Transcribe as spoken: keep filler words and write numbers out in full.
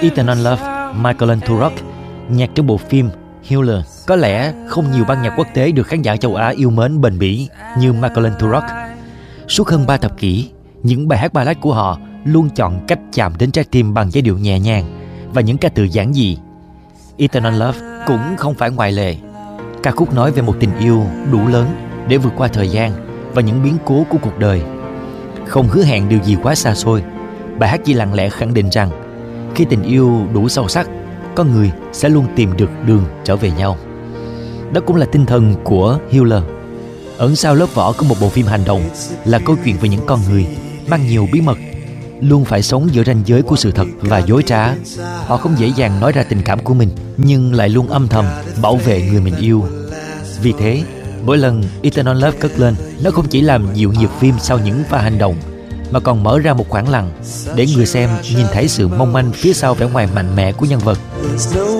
Eternal Love, Michael Turok. Nhạc trong bộ phim Healer có lẽ không nhiều ban nhạc quốc tế được khán giả châu Á yêu mến bền bỉ như Michael Turok. Suốt hơn ba thập kỷ, những bài hát ballad của họ luôn chọn cách chạm đến trái tim bằng giai điệu nhẹ nhàng và những ca từ giản dị. Eternal Love cũng không phải ngoại lệ. Ca khúc nói về một tình yêu đủ lớn để vượt qua thời gian và những biến cố của cuộc đời. Không hứa hẹn điều gì quá xa xôi, bài hát chỉ lặng lẽ khẳng định rằng khi tình yêu đủ sâu sắc, con người sẽ luôn tìm được đường trở về nhau. Đó cũng là tinh thần của Healer. Ẩn sau lớp vỏ của một bộ phim hành động là câu chuyện về những con người mang nhiều bí mật, luôn phải sống giữa ranh giới của sự thật và dối trá. Họ không dễ dàng nói ra tình cảm của mình, nhưng lại luôn âm thầm bảo vệ người mình yêu. Vì thế, mỗi lần Eternal Love cất lên, nó không chỉ làm dịu nhịp phim sau những pha hành động, mà còn mở ra một khoảng lặng để người xem nhìn thấy sự mong manh phía sau vẻ ngoài mạnh mẽ của nhân vật.